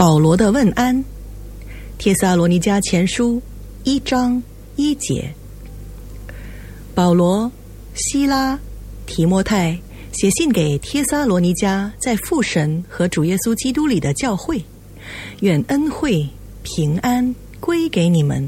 保罗的问安，帖撒罗尼迦前书1章1节。保罗、希拉、提摩太写信给帖撒罗尼迦在父神和主耶稣基督里的教会，愿恩惠平安归给你们。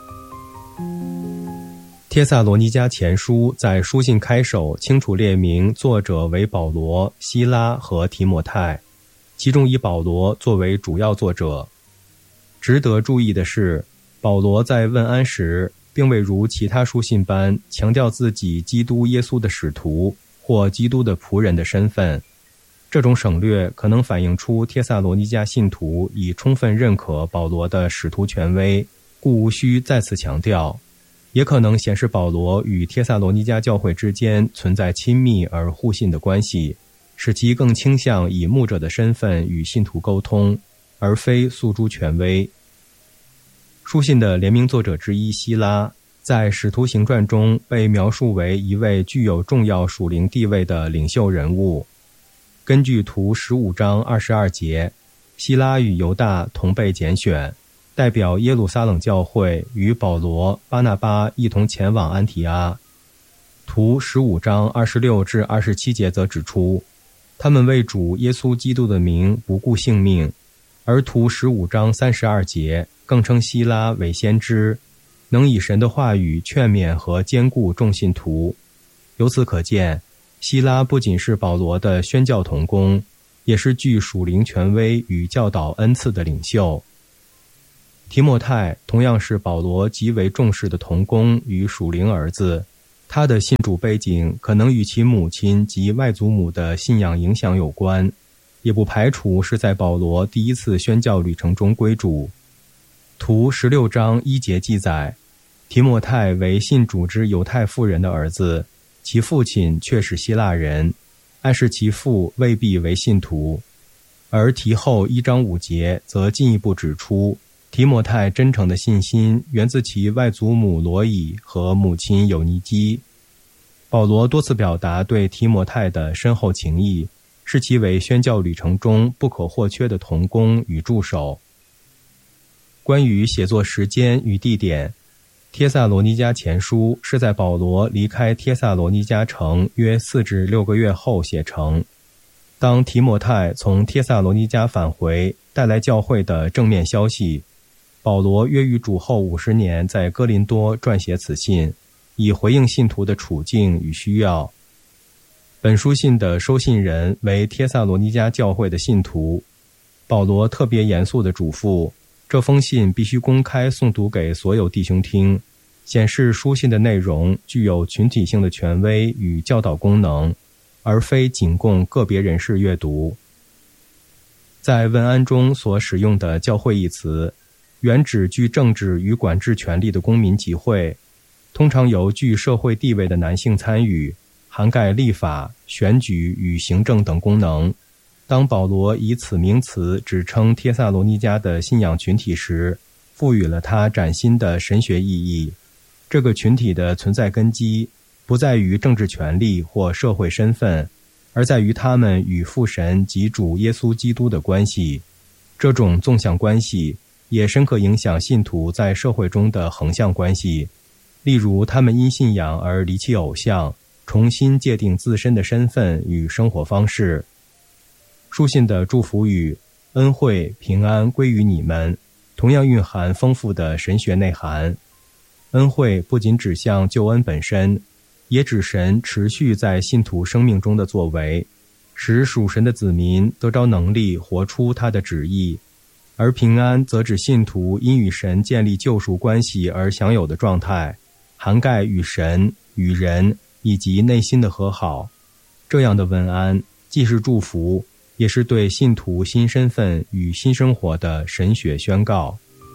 帖撒罗尼迦前书在书信开首清楚列明作者为保罗、希拉和提摩太，其中以保罗作为主要作者。值得注意的是，保罗在问安时并未如其他书信般强调自己基督耶稣的使徒或基督的仆人的身份，这种省略可能反映出帖撒罗尼迦信徒已充分认可保罗的使徒权威，故无需再次强调，也可能显示保罗与帖撒罗尼迦教会之间存在亲密而互信的关系，使其更倾向以牧者的身份与信徒沟通，而非诉诸权威。书信的联名作者之一希拉，在《使徒行传》中被描述为一位具有重要属灵地位的领袖人物。根据图15章22节，希拉与犹大同被拣选，代表耶路撒冷教会与保罗、巴拿巴一同前往安提阿。图15章26至27节则指出，他们为主耶稣基督的名不顾性命，而图15章32节更称希拉为先知，能以神的话语劝勉和坚固众信徒。由此可见，希拉不仅是保罗的宣教同工，也是具属灵权威与教导恩赐的领袖。提摩太同样是保罗极为重视的同工与属灵儿子，他的信主背景可能与其母亲及外祖母的信仰影响有关，也不排除是在保罗第一次宣教旅程中归主。图16章1节记载，提摩太为信主之犹太妇人的儿子，其父亲却是希腊人，暗示其父未必为信徒。而题后1章5节则进一步指出，提摩太真诚的信心源自其外祖母罗以和母亲友尼基。保罗多次表达对提摩太的深厚情谊，视其为宣教旅程中不可或缺的同工与助手。关于写作时间与地点，帖撒罗尼迦前书是在保罗离开帖撒罗尼迦城约4至6个月后写成。当提摩太从帖撒罗尼迦返回，带来教会的正面消息，保罗约于主后50年在哥林多撰写此信，以回应信徒的处境与需要。本书信的收信人为帖撒罗尼迦教会的信徒，保罗特别严肃地嘱咐，这封信必须公开诵读给所有弟兄听，显示书信的内容具有群体性的权威与教导功能，而非仅供个别人士阅读。在问安中所使用的教会一词，原指具政治与管制权力的公民集会，通常由具社会地位的男性参与，涵盖立法、选举与行政等功能。当保罗以此名词指称帖撒罗尼迦的信仰群体时，赋予了它崭新的神学意义。这个群体的存在根基不在于政治权力或社会身份，而在于他们与父神及主耶稣基督的关系。这种纵向关系也深刻影响信徒在社会中的横向关系，例如他们因信仰而离弃偶像，重新界定自身的身份与生活方式。书信的祝福语恩惠平安归于你们，同样蕴含丰富的神学内涵。恩惠不仅指向救恩本身，也指神持续在信徒生命中的作为，使属神的子民得着能力活出他的旨意。而平安则指信徒因与神建立救赎关系而享有的状态，涵盖与神、与人以及内心的和好。这样的问安既是祝福，也是对信徒新身份与新生活的神学宣告。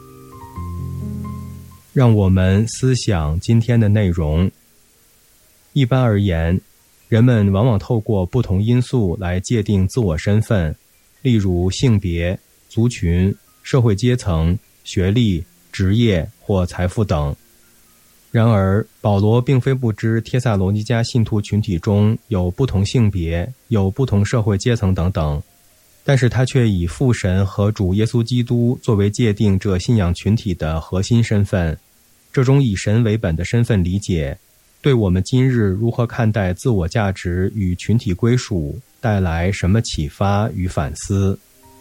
让我们思想今天的内容。一般而言，人们往往透过不同因素来界定自我身份，例如性别、族群、社会阶层、学历、职业或财富等。然而，保罗并非不知帖撒罗尼迦信徒群体中有不同性别、有不同社会阶层等等。 但是他却以父神和主耶稣基督作为界定这信仰群体的核心身份。这种以神为本的身份理解，对我们今日如何看待自我价值与群体归属带来什么启发与反思？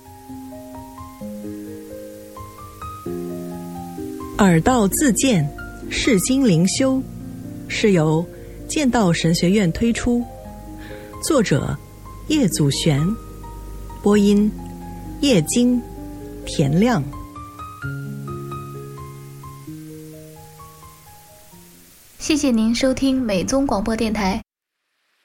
耳道自荐，世经灵修，是由剑道神学院推出，作者叶祖璇，播音叶金、田亮。 谢谢您收听美宗广播电台。